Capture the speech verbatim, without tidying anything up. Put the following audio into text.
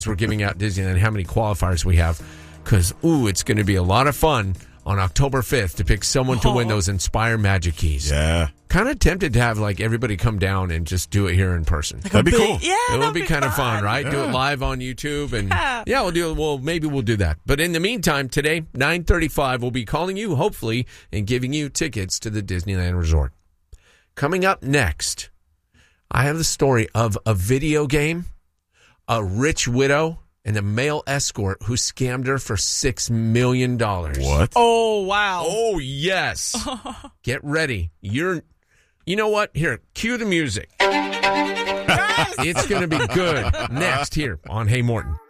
we're giving out Disneyland, how many qualifiers we have. Because, ooh, it's going to be a lot of fun on October fifth to pick someone to win those Inspire Magic Keys. Yeah. Kind of tempted to have, like, everybody come down and just do it here in person. Like That'd be big, cool. Yeah, It would be, be kind of fun, fun, right? Yeah. Do it live on YouTube. And Yeah. yeah, we'll do it. Well, maybe we'll do that. But in the meantime, today, nine thirty-five, we'll be calling you, hopefully, and giving you tickets to the Disneyland Resort. Coming up next, I have the story of a video game, a rich widow, and a male escort who scammed her for six million dollars. What? Oh, wow. Oh, yes. Get ready. You're, you know what? Here, cue the music. It's going to be good. Next here on Hey Morton.